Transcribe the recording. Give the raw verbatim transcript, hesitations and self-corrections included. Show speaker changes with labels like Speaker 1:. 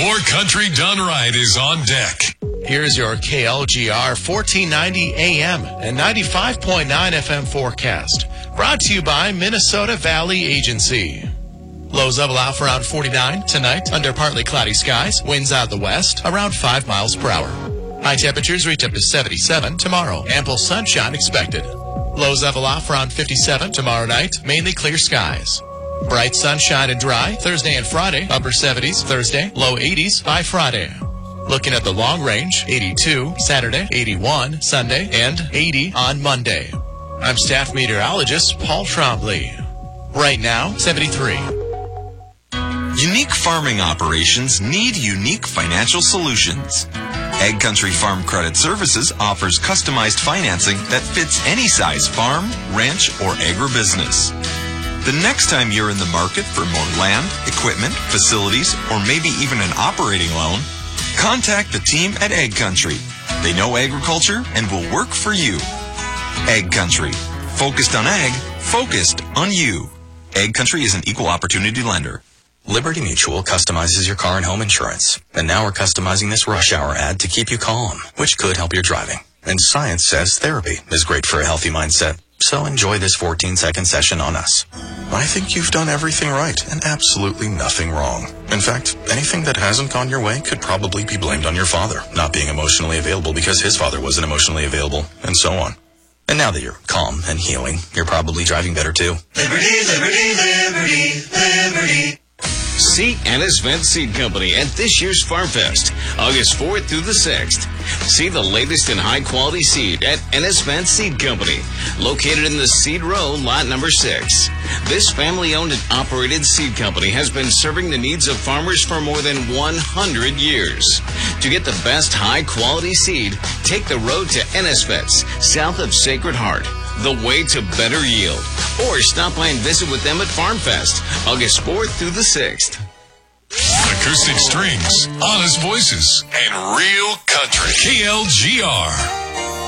Speaker 1: More country done right is on deck.
Speaker 2: Here's your K L G R fourteen ninety A M and ninety-five point nine F M forecast. Brought to you by Minnesota Valley Agency. Lows level out for around forty-nine tonight under partly cloudy skies. Winds out of the west around five miles per hour. High temperatures reach up to seventy-seven tomorrow. Ample sunshine expected. Lows level off around fifty-seven tomorrow night. Mainly clear skies. Bright sunshine and dry Thursday and Friday. Upper seventies Thursday. Low eighties by Friday. Looking at the long range, eighty-two Saturday, eighty-one Sunday, and eighty on Monday. I'm staff meteorologist Paul Trombley. Right now, seventy-three.
Speaker 3: Unique farming operations need unique financial solutions. Ag Country Farm Credit Services offers customized financing that fits any size farm, ranch, or agribusiness. The next time you're in the market for more land, equipment, facilities, or maybe even an operating loan, contact the team at Ag Country. They know agriculture and will work for you. Ag Country. Focused on ag, focused on you. Ag Country is an equal opportunity lender.
Speaker 4: Liberty Mutual customizes your car and home insurance. And now we're customizing this rush hour ad to keep you calm, which could help your driving. And science says therapy is great for a healthy mindset. So enjoy this fourteen-second session on us. I think you've done everything right and absolutely nothing wrong. In fact, anything that hasn't gone your way could probably be blamed on your father not being emotionally available because his father wasn't emotionally available, and so on. And now that you're calm and healing, you're probably driving better too.
Speaker 5: Liberty, liberty, liberty, liberty.
Speaker 6: See Ennis Vent Seed Company at this year's Farm Fest, August fourth through the sixth. See the latest in high-quality seed at Ennis Vent Seed Company, located in the Seed Row, lot number six. This family-owned and operated seed company has been serving the needs of farmers for more than one hundred years. To get the best high-quality seed, take the road to Ennis Vets, south of Sacred Heart, the way to better yield. Or stop by and visit with them at Farm Fest, August fourth through the sixth.
Speaker 1: Acoustic strings, honest voices, and real country. K L G R.